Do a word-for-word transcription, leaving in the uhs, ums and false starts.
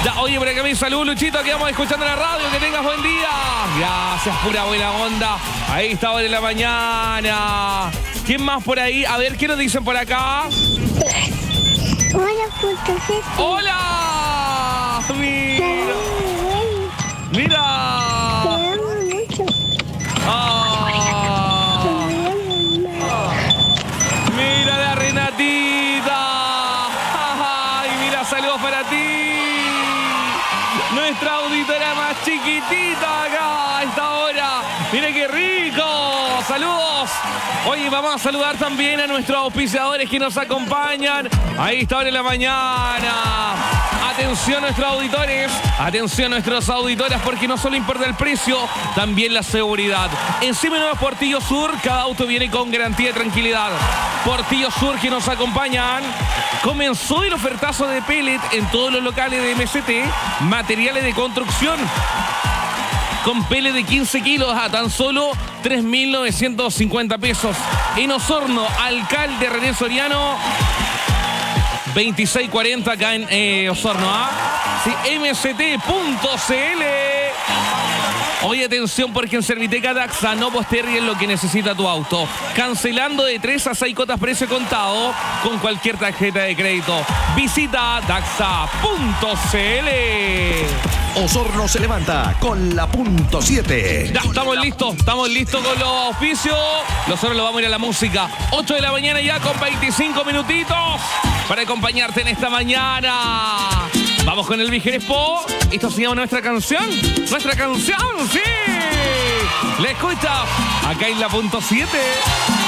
Ya, oye, por acá mi salud, Luchito, que vamos escuchando en la radio. Que tengas buen día. Gracias, pura buena onda. Ahí está, hora de la mañana. ¿Quién más por ahí? A ver, ¿qué nos dicen por acá? Hola, punto siete. ¡Hola! Mira. Mira. Te amo mucho. Ah. Mira la Renatita. Ay, mira, saludos para ti. Nuestra auditora más chiquitita acá a esta hora. Mira qué rico. Saludos. Oye, vamos a saludar también a nuestros auspiciadores que nos acompañan. Ahí está ahora en la mañana. Atención nuestros auditores, atención nuestras auditoras, porque no solo importa el precio, también la seguridad. En Seminuevos Portillo Sur, cada auto viene con garantía de tranquilidad. Portillo Sur que nos acompañan. Comenzó el ofertazo de pellet en todos los locales de M C T, materiales de construcción. Con pellet de quince kilos a tan solo tres mil novecientos cincuenta pesos. En Osorno, alcalde René Soriano, veintiséis cuarenta acá en eh, Osorno, ¿ah? Sí, M C T punto C L. Oye, atención, porque en Serviteca Daxa no postergues lo que necesita tu auto. Cancelando de tres a seis cotas precio contado con cualquier tarjeta de crédito. Visita daxa punto C L. Osorno se levanta con la punto siete. Ya estamos listos, estamos listos con los auspicios. Nosotros lo vamos a ir a la música. ocho de la mañana ya con veinticinco minutitos para acompañarte en esta mañana. Vamos con el Vigerespo. Esto se llama Nuestra Canción. Nuestra Canción, sí. La escucha acá en la punto siete.